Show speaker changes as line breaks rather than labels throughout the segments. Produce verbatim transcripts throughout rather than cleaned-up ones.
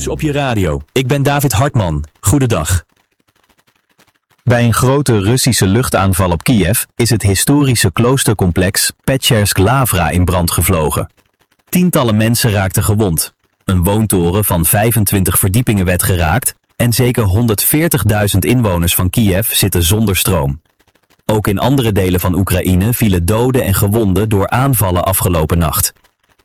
Nieuws op je radio. Ik ben David Hartman. Goedendag.
Bij een grote Russische luchtaanval op Kiev is het historische kloostercomplex Petchersk Lavra in brand gevlogen. Tientallen mensen raakten gewond. Een woontoren van vijfentwintig verdiepingen werd geraakt en zeker honderdveertigduizend inwoners van Kiev zitten zonder stroom. Ook in andere delen van Oekraïne vielen doden en gewonden door aanvallen afgelopen nacht.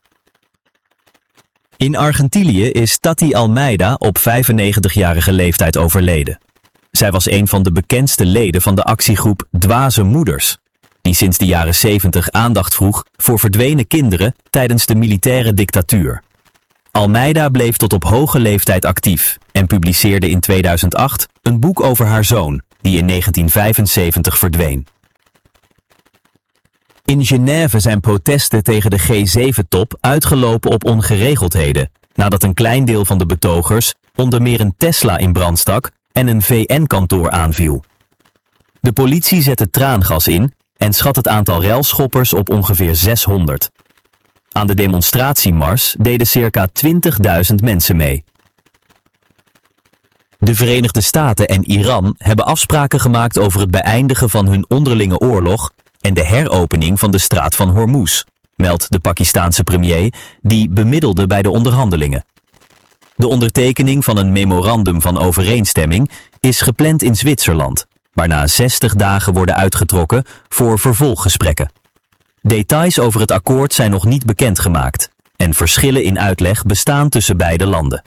In Argentinië is Tati Almeida op vijfennegentigjarige leeftijd overleden. Zij was een van de bekendste leden van de actiegroep Dwaze Moeders, die sinds de jaren zeventig aandacht vroeg voor verdwenen kinderen tijdens de militaire dictatuur. Almeida bleef tot op hoge leeftijd actief en publiceerde in tweeduizend acht een boek over haar zoon, die in negentien vijfenzeventig verdween. In Genève zijn protesten tegen de G zeven top uitgelopen op ongeregeldheden, nadat een klein deel van de betogers onder meer een Tesla in brand stak en een V N-kantoor aanviel. De politie zette traangas in en schat het aantal relschoppers op ongeveer zeshonderd. Aan de demonstratiemars deden circa twintigduizend mensen mee. De Verenigde Staten en Iran hebben afspraken gemaakt over het beëindigen van hun onderlinge oorlog en de heropening van de straat van Hormuz, meldt de Pakistaanse premier, die bemiddelde bij de onderhandelingen. De ondertekening van een memorandum van overeenstemming is gepland in Zwitserland, waarna zestig dagen worden uitgetrokken voor vervolggesprekken. Details over het akkoord zijn nog niet bekendgemaakt en verschillen in uitleg bestaan tussen beide landen.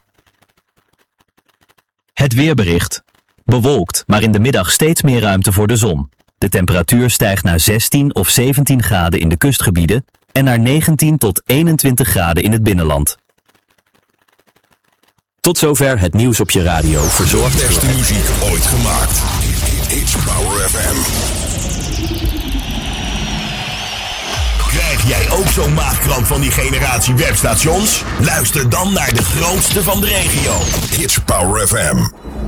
Het weerbericht. Bewolkt, maar in de middag steeds meer ruimte voor de zon. De temperatuur stijgt naar zestien of zeventien graden in de kustgebieden en naar negentien tot eenentwintig graden in het binnenland.
Tot zover het nieuws op je radio, verzorgd
de beste muziek ooit gemaakt. It's Power F M. Krijg jij ook zo'n maagkramp van die generatie webstations? Luister dan naar de grootste van de regio. It's Power F M.